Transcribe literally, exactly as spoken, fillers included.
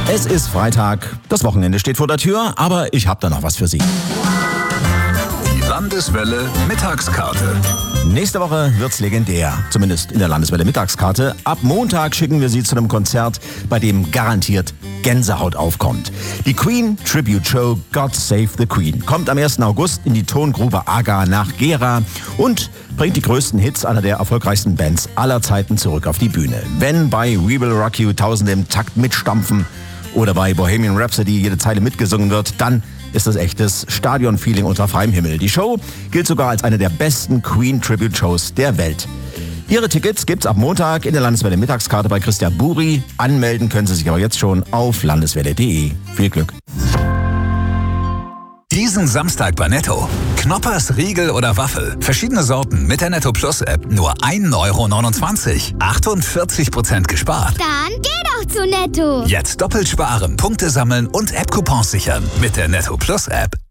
Es ist Freitag, das Wochenende steht vor der Tür, aber ich habe da noch was für Sie. Die Landeswelle Mittagskarte. Nächste Woche wird's legendär, zumindest in der Landeswelle Mittagskarte. Ab Montag schicken wir Sie zu einem Konzert, bei dem garantiert Gänsehaut aufkommt. Die Queen Tribute Show God Save the Queen kommt am ersten August in die Tongrube Aga nach Gera und bringt die größten Hits einer der erfolgreichsten Bands aller Zeiten zurück auf die Bühne. Wenn bei We Will Rock You Tausende im Takt mitstampfen oder bei Bohemian Rhapsody jede Zeile mitgesungen wird, dann ist das echtes Stadion-Feeling unter freiem Himmel. Die Show gilt sogar als eine der besten Queen-Tribute-Shows der Welt. Ihre Tickets gibt's ab Montag in der Landeswelle Mittagskarte bei Christian Buri. Anmelden können Sie sich aber jetzt schon auf landeswelle punkt de. Viel Glück. Diesen Samstag bei Netto. Knoppers, Riegel oder Waffel. Verschiedene Sorten mit der Netto Plus App. Nur ein Euro neunundzwanzig. achtundvierzig Prozent gespart. Dann geh doch zu Netto. Jetzt doppelt sparen, Punkte sammeln und App-Coupons sichern mit der Netto Plus App.